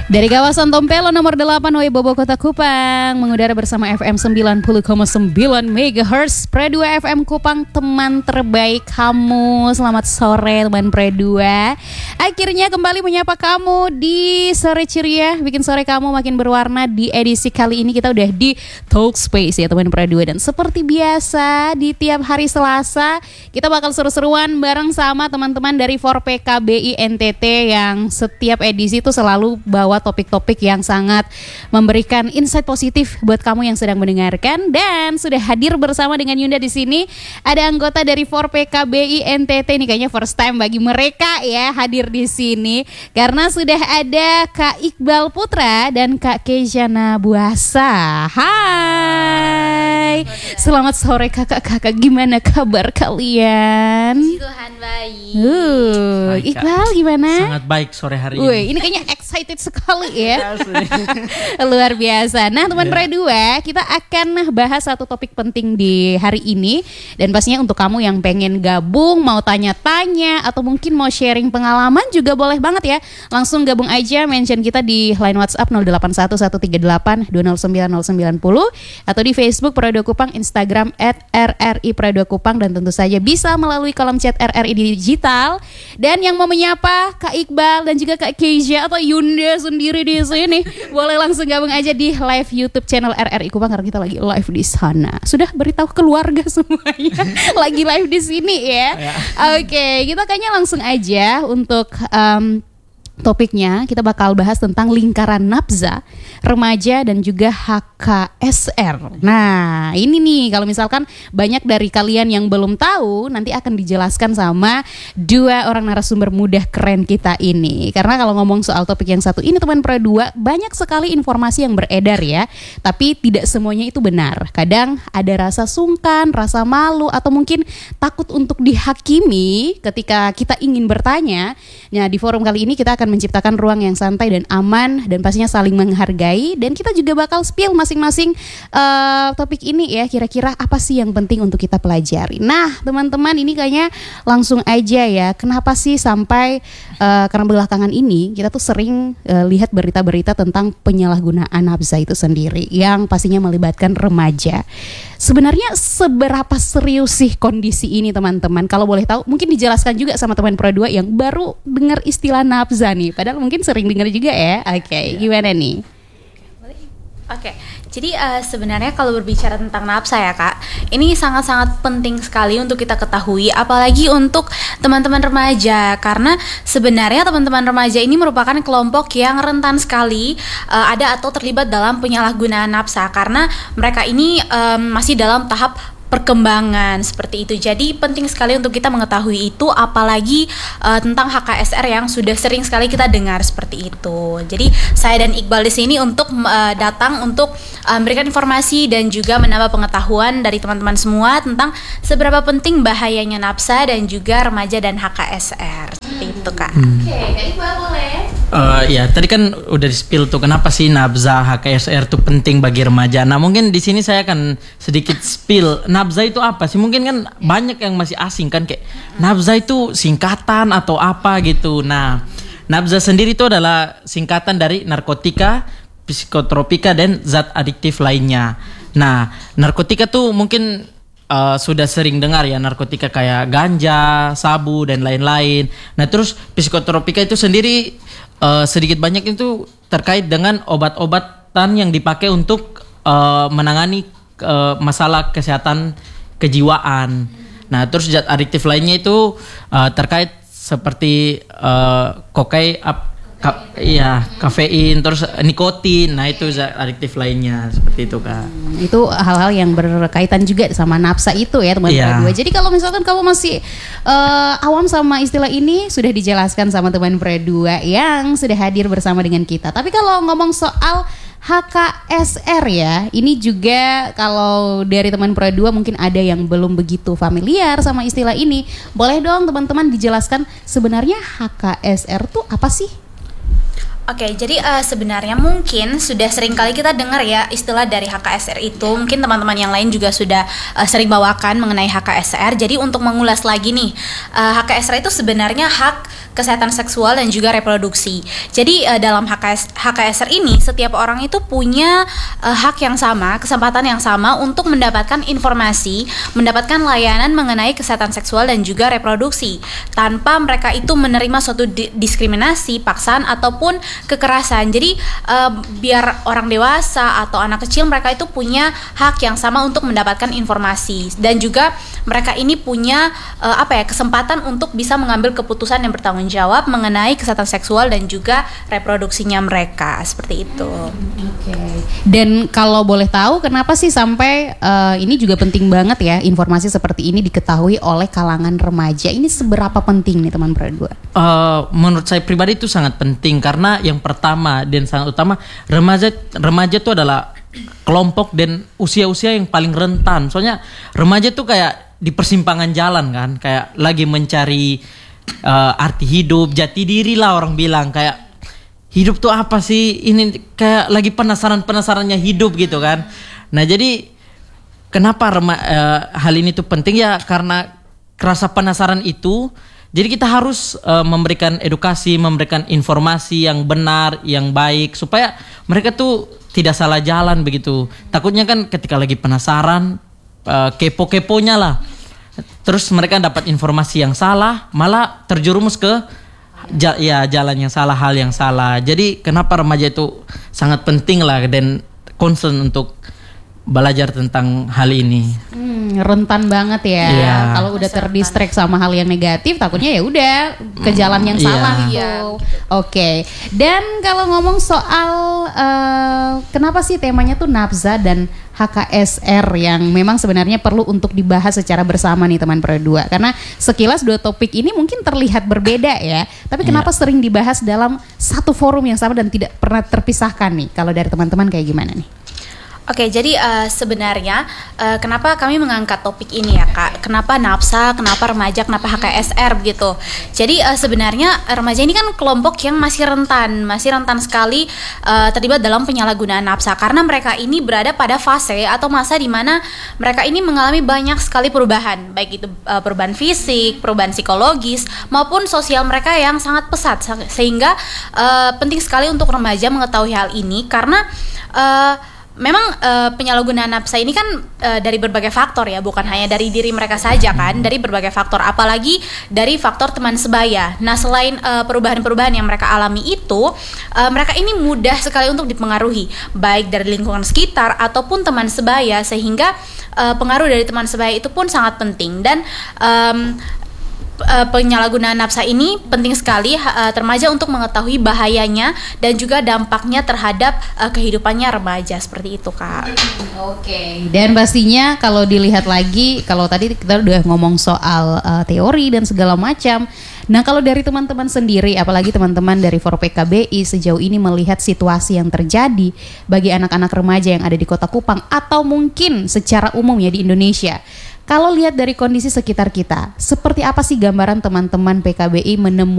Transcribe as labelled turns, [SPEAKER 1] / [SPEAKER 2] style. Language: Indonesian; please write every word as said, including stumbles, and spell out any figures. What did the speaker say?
[SPEAKER 1] Dari kawasan Tompelo nomor delapan Wonobobo Kota Kupang, mengudara bersama F M sembilan puluh koma sembilan megahertz Pre dua F M Kupang, teman terbaik kamu. Selamat sore teman Pre dua. Akhirnya kembali menyapa kamu di sore ceria, bikin sore kamu makin berwarna. Di edisi kali ini kita udah di Talk Space ya teman Pre dua. Dan seperti biasa di tiap hari Selasa kita bakal seru-seruan bareng sama teman-teman dari empat P K B I N T T yang setiap edisi itu selalu bawa topik-topik yang sangat memberikan insight positif buat kamu yang sedang mendengarkan. Dan sudah hadir bersama dengan Yunda di sini ada anggota dari empat P K B I N T T. Ini kayaknya first time bagi mereka ya hadir di sini karena sudah ada Kak Iqbal Putra dan Kak Kejana Buasa. Hai, selamat sore kakak-kakak, gimana kabar kalian?
[SPEAKER 2] Puji Tuhan baik.
[SPEAKER 1] Uh, Iqbal gimana?
[SPEAKER 3] Sangat baik sore hari ini.
[SPEAKER 1] Wih, ini kayaknya excited sekali ya. Luar biasa. Nah teman yeah. Pre dua, kita akan bahas satu topik penting di hari ini. Dan pastinya untuk kamu yang pengen gabung, mau tanya-tanya, atau mungkin mau sharing pengalaman juga boleh banget ya. Langsung gabung aja, mention kita di line WhatsApp nol delapan satu satu tiga delapan dua nol sembilan nol sembilan nol atau di Facebook Pre dua Kupang, Instagram at R R I Pre dua Kupang, dan tentu saja bisa melalui kolom chat R R I Digital. Dan yang mau menyapa Kak Iqbal dan juga Kak Keisha atau Yunda sendiri di sini, boleh langsung gabung aja di live YouTube channel R R I Kupang karena kita lagi live di sana. Sudah beritahu keluarga semuanya lagi live di sini ya. Oke, okay, kita kayaknya langsung aja untuk um, topiknya. Kita bakal bahas tentang lingkaran nafza, remaja, dan juga H K S R. Nah ini nih, kalau misalkan banyak dari kalian yang belum tahu, nanti akan dijelaskan sama dua orang narasumber muda keren kita ini. Karena kalau ngomong soal topik yang satu ini teman Pre dua, banyak sekali informasi yang beredar ya, tapi tidak semuanya itu benar. Kadang ada rasa sungkan, rasa malu, atau mungkin takut untuk dihakimi ketika kita ingin bertanya. Nah di forum kali ini kita akan menciptakan ruang yang santai dan aman, dan pastinya saling menghargai. Dan kita juga bakal spill masing-masing uh, topik ini ya, kira-kira apa sih yang penting untuk kita pelajari. Nah teman-teman, ini kayaknya langsung aja ya, kenapa sih sampai uh, karena belakangan ini kita tuh sering uh, lihat berita-berita tentang penyalahgunaan nafza itu sendiri yang pastinya melibatkan remaja. Sebenarnya seberapa serius sih kondisi ini teman-teman? Kalau boleh tahu mungkin dijelaskan juga sama teman Pro dua yang baru dengar istilah nafza nih, padahal mungkin sering dengar juga ya. Oke, okay, gimana nih?
[SPEAKER 2] Oke, okay. Jadi uh, sebenarnya kalau berbicara tentang nafsa ya Kak, ini sangat-sangat penting sekali untuk kita ketahui, apalagi untuk teman-teman remaja, karena sebenarnya teman-teman remaja ini merupakan kelompok yang rentan sekali uh, ada atau terlibat dalam penyalahgunaan nafsa, karena mereka ini um, masih dalam tahap perkembangan seperti itu. Jadi penting sekali untuk kita mengetahui itu, apalagi uh, tentang H K S R yang sudah sering sekali kita dengar seperti itu. Jadi saya dan Iqbal di sini untuk uh, datang untuk uh, memberikan informasi dan juga menambah pengetahuan dari teman-teman semua tentang seberapa penting bahayanya nafsa dan juga remaja dan H K S R. Seperti itu Kak.
[SPEAKER 1] Hmm. Oke, Kak Iqbal boleh.
[SPEAKER 3] Uh, ya tadi kan udah di-spill tuh kenapa sih nafza H K S R tuh penting bagi remaja. Nah mungkin di sini saya akan sedikit spill nafza itu apa sih. Mungkin kan banyak yang masih asing kan, kayak nafza itu singkatan atau apa gitu. Nah nafza sendiri itu adalah singkatan dari narkotika, psikotropika, dan zat adiktif lainnya. Nah narkotika tuh mungkin Uh, sudah sering dengar ya, narkotika kayak ganja, sabu, dan lain-lain. Nah terus psikotropika itu sendiri uh, sedikit banyak itu terkait dengan obat-obatan yang dipakai untuk uh, menangani uh, masalah kesehatan kejiwaan. Nah terus zat adiktif lainnya itu uh, terkait seperti uh, kokain, ap, Ka- iya, kafein, terus nikotin. Nah itu zat adiktif lainnya seperti itu Kak.
[SPEAKER 1] Hmm, itu hal-hal yang berkaitan juga sama nafsa itu ya teman
[SPEAKER 3] yeah.
[SPEAKER 1] Pre dua. Jadi kalau misalkan kamu masih uh, awam sama istilah ini, sudah dijelaskan sama teman Pre dua yang sudah hadir bersama dengan kita. Tapi kalau ngomong soal H K S R ya, ini juga kalau dari teman Pre dua mungkin ada yang belum begitu familiar sama istilah ini. Boleh dong teman-teman dijelaskan sebenarnya H K S R tuh apa sih?
[SPEAKER 2] Oke, jadi uh, sebenarnya mungkin sudah sering kali kita dengar ya istilah dari H K S R itu. Mungkin teman-teman yang lain juga sudah uh, sering bawakan mengenai H K S R. Jadi untuk mengulas lagi nih, uh, H K S R itu sebenarnya hak kesehatan seksual dan juga reproduksi. Jadi uh, dalam H K S, H K S R ini setiap orang itu punya uh, hak yang sama, kesempatan yang sama untuk mendapatkan informasi, mendapatkan layanan mengenai kesehatan seksual dan juga reproduksi tanpa mereka itu menerima suatu di- diskriminasi, paksaan ataupun kekerasan. Jadi uh, biar orang dewasa atau anak kecil mereka itu punya hak yang sama untuk mendapatkan informasi dan juga mereka ini punya uh, apa ya kesempatan untuk bisa mengambil keputusan yang bertanggung jawab mengenai kesehatan seksual dan juga reproduksinya mereka seperti itu.
[SPEAKER 1] Oke. Okay. Dan kalau boleh tahu kenapa sih sampai uh, ini juga penting banget ya informasi seperti ini diketahui oleh kalangan remaja. Ini seberapa penting nih teman berdua?
[SPEAKER 3] Uh, menurut saya pribadi itu sangat penting karena yang pertama dan sangat utama remaja remaja itu adalah kelompok dan usia-usia yang paling rentan. Soalnya remaja tuh kayak di persimpangan jalan kan, kayak lagi mencari uh, arti hidup, jati diri lah orang bilang, kayak hidup tuh apa sih? Ini kayak lagi penasaran-penasarannya hidup gitu kan. Nah, jadi kenapa rema, uh, hal ini tuh penting ya karena rasa penasaran itu. Jadi kita harus uh, memberikan edukasi, memberikan informasi yang benar, yang baik supaya mereka tuh tidak salah jalan begitu. Takutnya kan ketika lagi penasaran, uh, kepo-keponya lah. Terus mereka dapat informasi yang salah, malah terjerumus ke ja- ya jalan yang salah, hal yang salah. Jadi kenapa remaja itu sangat penting lah dan concern untuk belajar tentang hal ini.
[SPEAKER 1] Hmm, rentan banget ya.
[SPEAKER 3] Yeah.
[SPEAKER 1] Kalau udah terdistract sama hal yang negatif, takutnya ya udah ke jalan yang salah
[SPEAKER 3] Yeah.
[SPEAKER 1] gitu.
[SPEAKER 2] Yeah.
[SPEAKER 1] Oke. Okay. Dan kalau ngomong soal uh, kenapa sih temanya tuh nafza dan H K S R yang memang sebenarnya perlu untuk dibahas secara bersama nih teman berdua. Karena sekilas dua topik ini mungkin terlihat berbeda ya. Tapi kenapa
[SPEAKER 3] Yeah.
[SPEAKER 1] sering dibahas dalam satu forum yang sama dan tidak pernah terpisahkan nih? Kalau dari teman-teman kayak gimana nih?
[SPEAKER 2] Oke, jadi uh, sebenarnya uh, kenapa kami mengangkat topik ini ya Kak? Kenapa nafsa, kenapa remaja, kenapa H K S R gitu? Jadi uh, sebenarnya remaja ini kan kelompok yang masih rentan, masih rentan sekali uh, terlibat dalam penyalahgunaan nafsa karena mereka ini berada pada fase atau masa di mana mereka ini mengalami banyak sekali perubahan, baik itu uh, perubahan fisik, perubahan psikologis maupun sosial mereka yang sangat pesat sehingga uh, penting sekali untuk remaja mengetahui hal ini karena uh, memang uh, penyalahgunaan nafsa ini kan uh, dari berbagai faktor ya, bukan hanya dari diri mereka saja kan, dari berbagai faktor, apalagi dari faktor teman sebaya. Nah, selain uh, perubahan-perubahan yang mereka alami itu, uh, mereka ini mudah sekali untuk dipengaruhi, baik dari lingkungan sekitar ataupun teman sebaya, sehingga uh, pengaruh dari teman sebaya itu pun sangat penting. Dan um, Uh, penyalahgunaan nafsa ini penting sekali uh, remaja untuk mengetahui bahayanya dan juga dampaknya terhadap uh, kehidupannya remaja seperti itu Kak.
[SPEAKER 1] Oke. Okay. Dan pastinya kalau dilihat lagi, kalau tadi kita udah ngomong soal uh, teori dan segala macam. Nah, kalau dari teman-teman sendiri, apalagi teman-teman dari For P K B I sejauh ini melihat situasi yang terjadi bagi anak-anak remaja yang ada di Kota Kupang atau mungkin secara umum ya di Indonesia. Kalau lihat dari kondisi sekitar kita, seperti apa sih gambaran teman-teman P K B I menemukan